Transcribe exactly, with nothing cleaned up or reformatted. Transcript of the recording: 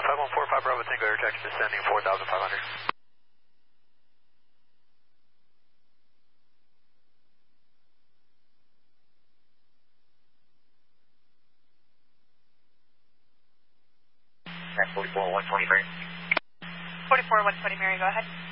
five one four five Bravo Tango Air Taxi descending four thousand five hundred. forty-four one twenty Mary. forty-four one twenty Mary, go ahead.